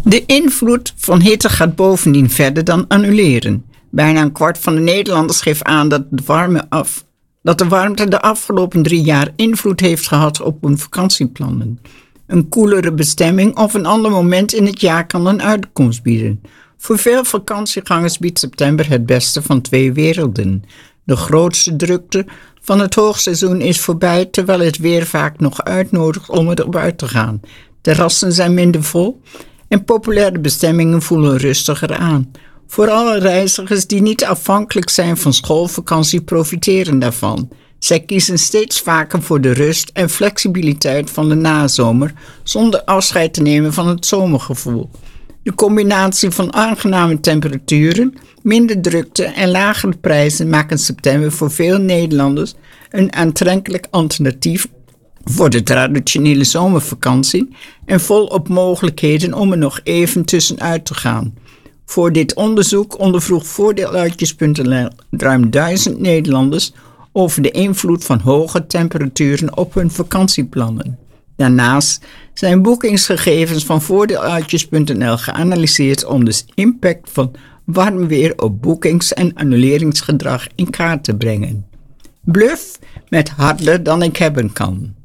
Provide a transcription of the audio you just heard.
De invloed van hitte gaat bovendien verder dan annuleren. Bijna een kwart van de Nederlanders geeft aan dat de warmte de afgelopen 3 jaar invloed heeft gehad op hun vakantieplannen. Een koelere bestemming of een ander moment in het jaar kan een uitkomst bieden. Voor veel vakantiegangers biedt september het beste van 2 werelden. De grootste drukte van het hoogseizoen is voorbij, terwijl het weer vaak nog uitnodigt om erop uit te gaan. Terrassen zijn minder vol en populaire bestemmingen voelen rustiger aan. Vooral reizigers die niet afhankelijk zijn van schoolvakantie profiteren daarvan. Zij kiezen steeds vaker voor de rust en flexibiliteit van de nazomer, zonder afscheid te nemen van het zomergevoel. De combinatie van aangename temperaturen, minder drukte en lagere prijzen maken september voor veel Nederlanders een aantrekkelijk alternatief voor de traditionele zomervakantie en volop mogelijkheden om er nog even tussenuit te gaan. Voor dit onderzoek ondervroeg Voordeeluitjes.nl ruim 1000 Nederlanders over de invloed van hoge temperaturen op hun vakantieplannen. Daarnaast zijn boekingsgegevens van Voordeeluitjes.nl geanalyseerd om de impact van warm weer op boekings- en annuleringsgedrag in kaart te brengen. Bluff met harder dan ik hebben kan.